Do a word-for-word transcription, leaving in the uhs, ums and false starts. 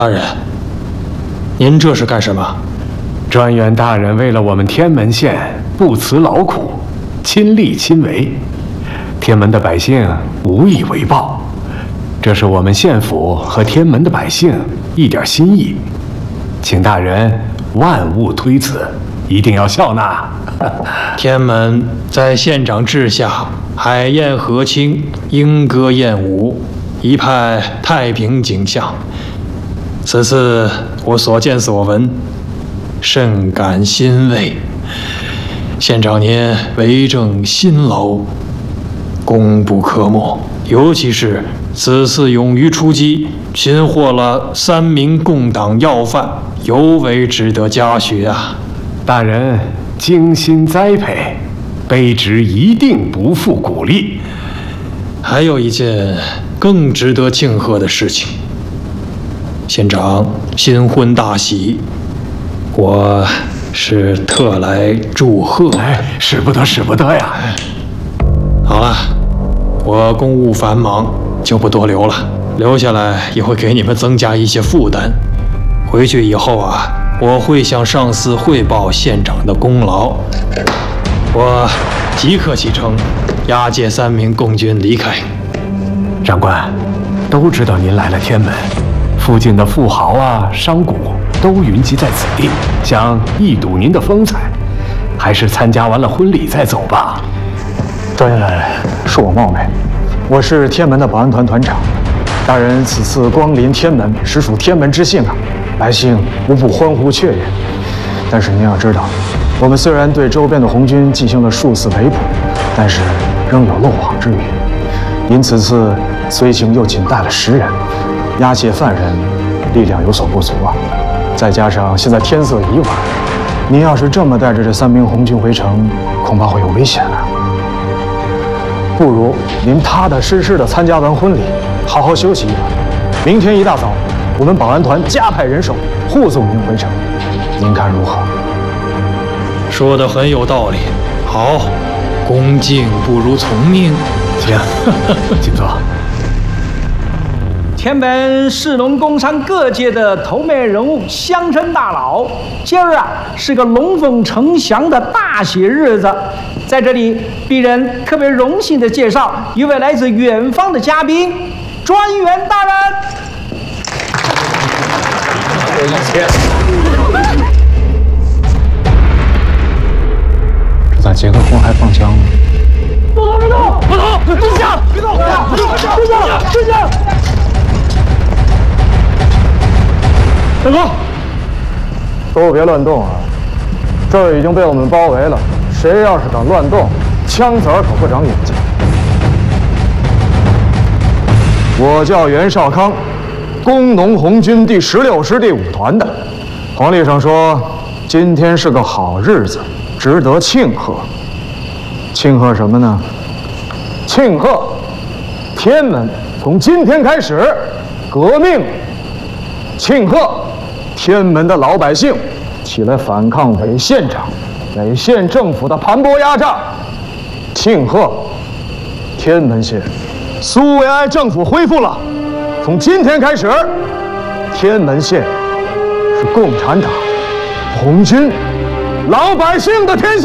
大人，您这是干什么？ 专员大人为了我们天门县不辞劳苦，亲力亲为，天门的百姓无以为报，这是我们县府和天门的百姓一点心意，请大人万勿推辞，一定要笑纳。 天门在县长治下，海晏河清，莺歌燕舞，一派太平景象。此次我所见所闻，甚感欣慰。县长您为政辛劳，功不可没，尤其是此次勇于出击，擒获了三名共党要犯，尤为值得嘉许啊！ 大人精心栽培，卑职一定不负鼓励。 还有一件更值得庆贺的事情，县长新婚大喜，我是特来祝贺。 哎，使不得，使不得呀！ 好了，我公务繁忙，就不多留了。留下来也会给你们增加一些负担。回去以后啊，我会向上司汇报县长的功劳。我即刻启程，押解三名共军离开。 长官，都知道您来了天门，附近的富豪啊、商贾都云集在此地，想一睹您的风采，还是参加完了婚礼再走吧。 专员大人，恕我冒昧，我是天门的保安团团长。大人此次光临天门，实属天门之幸啊，百姓无不欢呼雀跃。但是您要知道，我们虽然对周边的红军进行了数次围捕，但是仍有漏网之鱼。您此次随行又仅带了十人，押解犯人力量有所不足啊。再加上现在天色已晚，您要是这么带着这三名红军回城，恐怕会有危险啊。不如您踏踏实实的参加完婚礼，好好休息一晚。明天一大早，我们保安团加派人手护送您回城，您看如何？ 说得很有道理。好，恭敬不如从命。 请，请坐。 天门士农工商各界的头面人物、乡绅大佬，今儿啊是个龙凤呈祥的大喜日子，在这里，鄙人特别荣幸的介绍一位来自远方的嘉宾，专员大人。 有一切。 这咋结个婚还放枪呢？ 不动，别动，不动，蹲下，别动，蹲下，蹲下，蹲下。大哥， 都别乱动啊！这儿已经被我们包围了，谁要是敢乱动，枪子儿可不长眼睛。我叫袁绍康，工农红军第十六师第五团的。黄历上说，今天是个好日子，值得庆贺。庆贺什么呢？庆贺天门从今天开始革命。庆贺天门的老百姓起来反抗伪县长、伪县政府的盘剥压榨。庆贺天门县苏维埃政府恢复了，从今天开始，天门县是共产党、红军、老百姓的天下。